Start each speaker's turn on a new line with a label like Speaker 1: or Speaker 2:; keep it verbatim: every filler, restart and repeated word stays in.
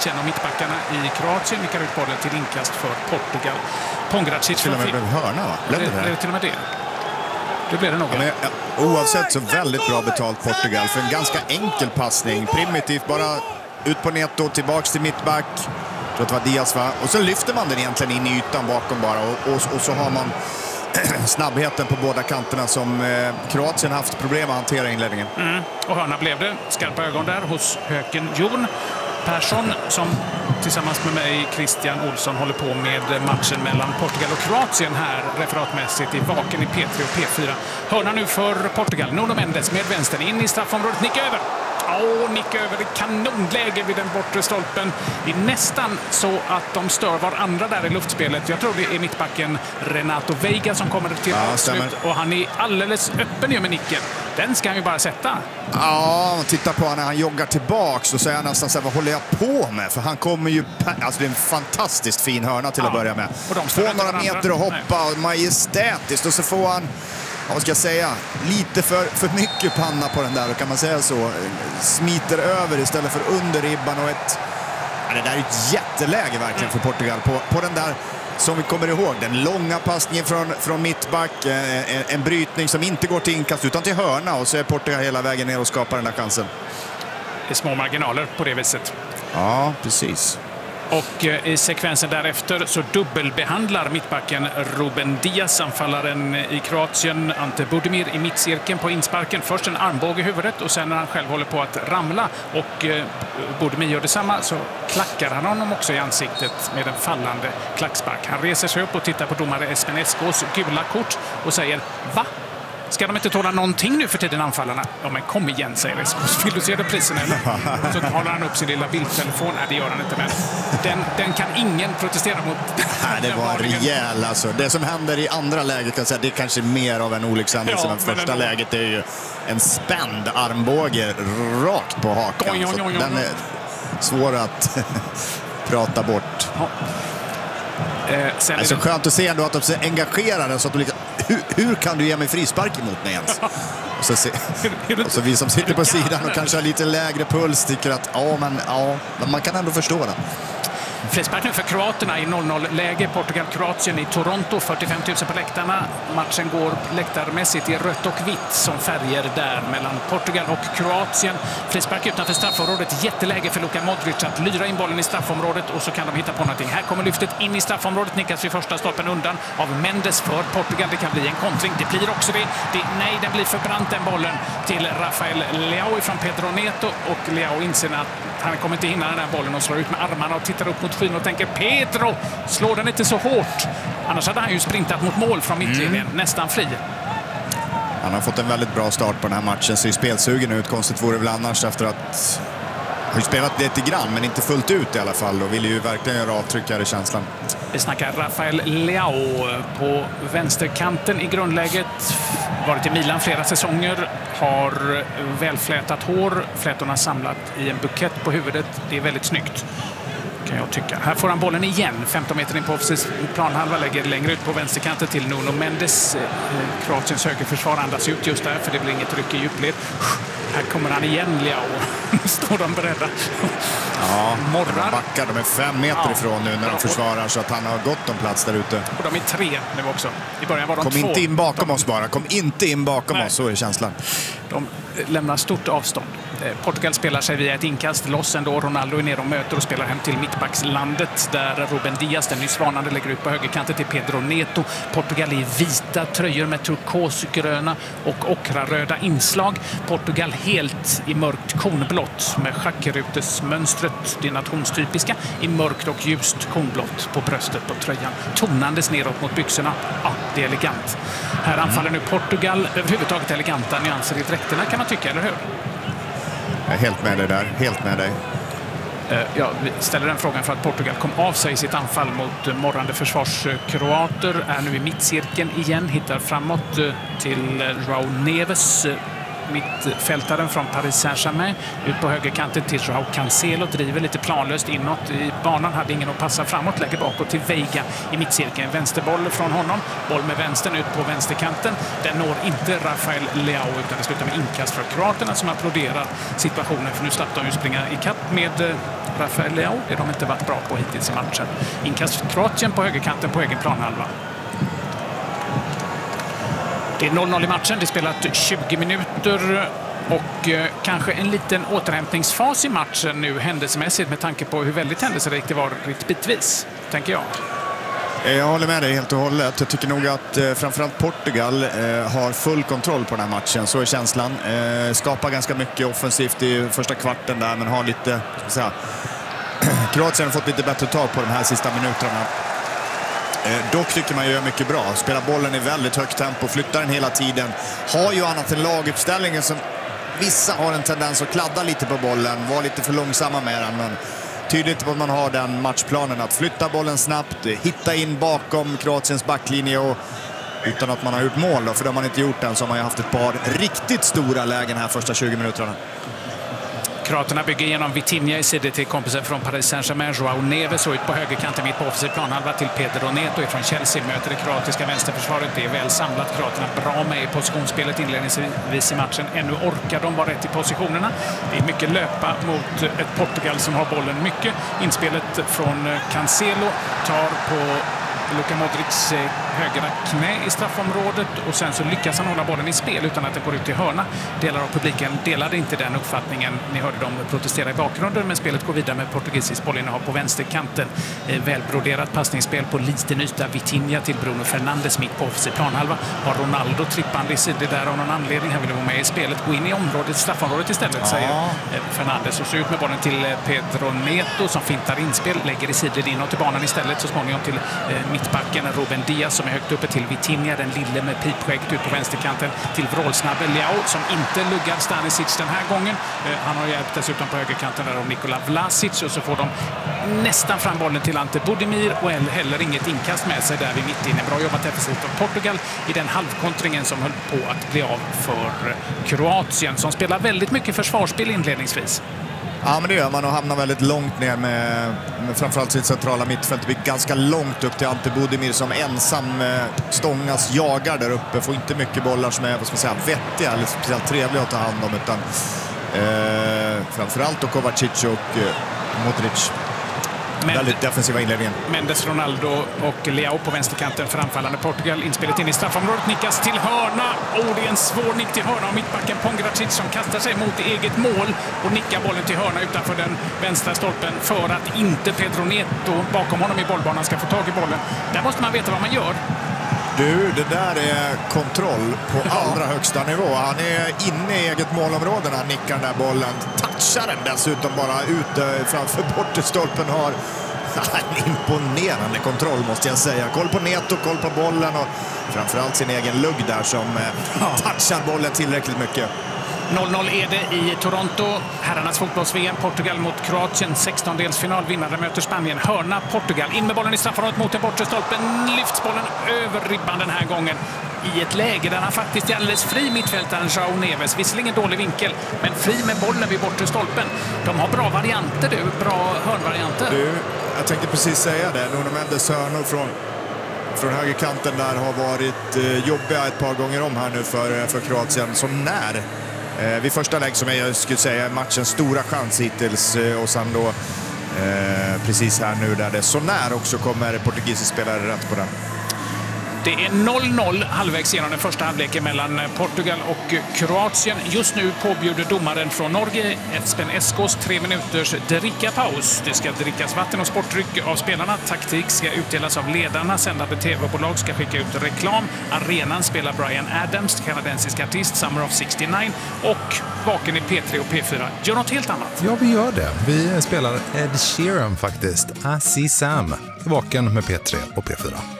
Speaker 1: Pongracic, en av mittbackarna i Kroatien, nickar ut bollen till inkast för Portugal. Pongracic
Speaker 2: till och med blev hörna, va?
Speaker 1: Blev det, det till och med det? Det blir det nog.
Speaker 2: Ja, men, ja, oavsett så väldigt bra betalt Portugal för en ganska enkel passning. Primitivt, bara ut på Neto, tillbaks till mittback. Jag tror att det var Diaz, va? Och så lyfter man den egentligen in i ytan bakom bara. Och, och, och så har man snabbheten på båda kanterna som eh, Kroatien haft problem att hantera i inledningen.
Speaker 1: Mm. Och hörna blev det. Skarpa ögon där hos Höken Jon Persson som tillsammans med mig, Christian Olsson, håller på med matchen mellan Portugal och Kroatien här referatmässigt i Vaken i P tre och P fyra. Hörna nu för Portugal. Nuno Mendes med vänstern in i straffområdet. Nick över. Åh, nick över. Det kanonläge vid den bortre stolpen. Det är nästan så att de stör varandra där i luftspelet. Jag tror det är mittbacken Renato Veiga som kommer till
Speaker 2: ja,
Speaker 1: avslut. Och han är alldeles öppen nu med nicken. Den ska han ju bara sätta.
Speaker 2: Ja, titta på honom när han joggar tillbaks och säger han nästan så här, vad håller jag på med? För han kommer ju, alltså det är en fantastiskt fin hörna till ja. att börja med. Få några meter och hoppa, och majestätiskt, och så får han, vad ska jag säga, lite för, för mycket panna på den där, och kan man säga så, smiter över istället för under ribban, och ett, ja, det där är ett jätteläge verkligen för Portugal på, på den där, som vi kommer ihåg, den långa passningen från, från mittback, en, en brytning som inte går till inkast utan till hörna, och så är Portugal hela vägen ner och skapar den där chansen.
Speaker 1: Det är små marginaler på det viset.
Speaker 2: Ja, precis.
Speaker 1: Och i sekvensen därefter så dubbelbehandlar mittbacken Ruben Diaz anfallaren i Kroatien, Ante Budimir, i mittcirkeln på insparken. Först en armbåge i huvudet, och sen när han själv håller på att ramla och Budimir gör detsamma, så klackar han honom också i ansiktet med en fallande klackspark. Han reser sig upp och tittar på domare Espen Eskås gula kort och säger: va? Ska de inte tåla någonting nu för tiden, anfallarna? Ja, men kom igen, säger Eskås. Vill du se reprisen eller? Så håller han upp sin lilla bildtelefon. Nej, det gör han inte, men den, den kan ingen protestera mot.
Speaker 2: Nej, det var rejäl alltså. Det som händer i andra läget, kan säga, det är kanske mer av en olyckshändelse, ja, men första men läget är ju en spänd armbåge rakt på hakan. Oj, oj, oj, oj, oj. Den är svår att prata bort. Ja. Eh, sen alltså, det skönt att se ändå att de är engagerade, så att de liksom, hur, hur kan du ge mig frispark emot mig ens? Och så, se, och så vi som sitter på sidan och kanske har lite lägre puls tycker att ja, men, ja, men man kan ändå förstå det.
Speaker 1: Frispark nu för kroaterna i noll noll-läge. Portugal-Kroatien i Toronto, fyrtiofem tusen på läktarna. Matchen går läktarmässigt i rött och vitt som färger där mellan Portugal och Kroatien. Frispark utanför straffområdet. Jätteläge för Luka Modric att lyra in bollen i straffområdet, och så kan de hitta på någonting. Här kommer lyftet in i straffområdet. Nickas vid första stolpen undan av Mendes för Portugal. Det kan bli en kontring. Det blir också det. det nej, den blir för brant, den bollen, till Rafael Leao från Pedro Neto, och Leao inser att han kommer inte hinna den här bollen och slår ut med armarna och tittar upp mot skyn och tänker: Pedro, slår den inte så hårt. Annars hade han ju sprintat mot mål från mittlinjen, mm. nästan fri.
Speaker 2: Han har fått en väldigt bra start på den här matchen, så är spelsugen ut. Konstigt vore väl annars, efter att har ju spelat lite grann, men inte fullt ut i alla fall, och vill ju verkligen göra avtryck här i känslan.
Speaker 1: Vi snackar Rafael Leao på vänsterkanten i grundläget. Varit i Milan flera säsonger, har välflätat hår, flätorna samlat i en bukett på huvudet. Det är väldigt snyggt, kan jag tycka. Här får han bollen igen, femton meter in på planhalva, lägger längre ut på vänsterkanten till Nuno Mendes. Kroatiens högerförsvar andas ut just där, för det blir inget ryck i djupled. Här kommer han igen, Leao. Nu står de beredda.
Speaker 2: Ja, morrar. Backar, de är fem meter ja. ifrån nu när de försvarar, så att han har gott om plats där ute.
Speaker 1: Och de är tre nu också. I början var de
Speaker 2: Kom
Speaker 1: två.
Speaker 2: inte in bakom
Speaker 1: de...
Speaker 2: oss bara. Kom inte in bakom Nej. oss, så är känslan.
Speaker 1: De lämnar stort avstånd. Portugal spelar sig via ett inkast loss ändå. Ronaldo är ner och möter och spelar hem till mittbackslandet, där Ruben Diaz, den nyss varnande, lägger ut på högerkanten till Pedro Neto. Portugal i vita tröjor med turkosgröna och ockraröda inslag. Portugal helt i mörkt kornblått med schackrutesmönstret, det nationstypiska, i mörkt och ljust kornblått på bröstet på tröjan. Tonandes neråt mot byxorna. Ja, det är elegant. Här anfaller nu Portugal. Överhuvudtaget eleganta nyanser i dräkterna, kan man tycka, eller hur?
Speaker 2: Jag är helt med dig där, helt med dig.
Speaker 1: Ja, vi ställer den frågan för att Portugal kom av sig i sitt anfall mot morrande försvarskroater. Är nu i mittcirkeln igen, hittar framåt till João Neves, mittfältaren från Paris Saint-Germain. Ut på högerkanten till João Cancelo, driver lite planlöst inåt i banan, hade ingen att passa framåt, lägger bakåt till Veiga i mittcirkeln. Vänsterboll från honom, boll med vänstern ut på vänsterkanten. Den når inte Rafael Leao, utan det slutar med inkast för kroaterna som applåderar situationen, för nu slapp de ju springa i kapp med Rafael Leao. Det har de inte varit bra på hittills i matchen. Inkast Kroatien på högerkanten på egen planhalva. Det är noll noll i matchen. Det är spelat tjugo minuter och eh, kanske en liten återhämtningsfas i matchen nu händelsemässigt med tanke på hur väldigt händelserikt det var riktigt bitvis, tänker jag.
Speaker 2: Jag håller med dig helt och hållet. Jag tycker nog att eh, framförallt Portugal eh, har full kontroll på den här matchen. Så är känslan. Eh, skapar ganska mycket offensivt i första kvarten där, men har lite, ska säga, Kroatien har fått lite bättre tag på de här sista minuterna. Eh, dock tycker man gör mycket bra. Spelar bollen i väldigt högt tempo, flyttar den hela tiden. Har ju annat än laguppställningen som vissa har en tendens att kladda lite på bollen. Var lite för långsamma med den, men tydligt att man har den matchplanen att flytta bollen snabbt, hitta in bakom Kroatiens backlinje och utan att man har gjort mål då, för det har man inte gjort än, så har man ju haft ett par riktigt stora lägen här första tjugo minuterna.
Speaker 1: Kroaterna bygger genom Vitinha i sidor till kompisen från Paris Saint-Germain, Joao Neves, och ut på högerkanten mitt på offensiv planhalva till Pedro Neto från Chelsea. Möter det kroatiska vänsterförsvaret. Det är väl samlat. Kroaterna bra med i positionsspelet inledningsvis i matchen. Ännu orkar de vara rätt i positionerna. Det är mycket löpa mot ett Portugal som har bollen mycket. Inspelet från Cancelo tar på Luka Modrics högra knä i straffområdet och sen så lyckas han hålla bollen i spel utan att den går ut i hörna. Delar av publiken delade inte den uppfattningen. Ni hörde dem protestera i bakgrunden, men spelet går vidare med portugisisk bollinnehav på vänsterkanten. Välbroderat passningsspel på liten yta. Vitinha till Bruno Fernandes mitt på offensiv planhalva. Har Ronaldo trippande i sidor där av någon anledning. Han vill vara med i spelet. Gå in i området, straffområdet istället, ja, säger Fernandes. Och så ut med bollen till Pedro Neto som fintar inspel. Lägger i sidor inåt till banan istället. Så småningom till mittbacken Ruben Diaz som är högt uppe till Vitinha, den lille med pipskägget ut på vänsterkanten till vrålsnabbe Leao som inte luggar Stanisic den här gången. Han har hjälpt dessutom på högerkanten där av Nikola Vlasic, och så får de nästan fram bollen till Ante Budimir och heller inget inkast med sig där vid mittinne. Bra jobbat defensivt av Portugal i den halvkontringen som höll på att bli av för Kroatien som spelar väldigt mycket försvarsspel inledningsvis.
Speaker 2: Ja, men det gör man och hamnar väldigt långt ner med, med framförallt sitt centrala mittfält. Det blir ganska långt upp till Ante Budimir som ensam eh, stångas jagar där uppe. Får inte mycket bollar som är, vad ska man säga, vettiga eller speciellt trevliga att ta hand om, utan eh, framförallt och Kovacic och eh, Modric. Men, väldigt defensiva inledningen.
Speaker 1: Mendes, Ronaldo och Leao på vänsterkanten framfallande Portugal. Inspelet in i straffområdet, nickas till hörna. Och det är en svår nick till hörna av mittbacken Pongracic som kastar sig mot eget mål och nickar bollen till hörna utanför den vänstra stolpen för att inte Pedro Neto bakom honom i bollbanan ska få tag i bollen. Där måste man veta vad man gör.
Speaker 2: Du, det där är kontroll på allra högsta nivå. Han är inne i eget målområde när han nickar den där bollen. Touchar den dessutom bara ute framför bortestolpen. Har en imponerande kontroll, måste jag säga. Koll på Neto, koll på bollen och framförallt sin egen lugg där som touchar bollen tillräckligt mycket.
Speaker 1: noll noll är det i Toronto. Herrarnas fotbolls-V M. Portugal mot Kroatien. sextondelsfinal. Vinnare möter Spanien. Hörna Portugal. In med bollen i straffområdet mot den bortre stolpen. Lyfts bollen över ribban den här gången. I ett läge där han faktiskt är alldeles fri mittfältaren Joao Neves. Visserligen dålig vinkel, men fri med bollen vid bortre stolpen. De har bra varianter, du. Bra hörnvarianter.
Speaker 2: Du, jag tänkte precis säga det. Nuno Mendes hörnor från från högerkanten där har varit eh, jobbiga ett par gånger om här nu för, för Kroatien. Som när Eh, vid första lägg som jag skulle säga matchens stora chans hittills eh, och sen då eh, precis här nu där det så när också kommer portugisisk spelare rätt på den.
Speaker 1: Det är noll noll halvvägs genom den första halvleken mellan Portugal och Kroatien. Just nu påbjuder domaren från Norge Espen Eskås tre minuters dricka-paus. Det ska drickas vatten och sportdryck av spelarna. Taktik ska utdelas av ledarna. Sändande tv-bolag ska skicka ut reklam. Arenan spelar Bryan Adams, kanadensisk artist, Summer of sextionio. Och vaken i P tre och P fyra gör något helt annat.
Speaker 3: Ja, vi gör det. Vi spelar Ed Sheeran faktiskt. I See Sam. Vaken med P tre och P fyra.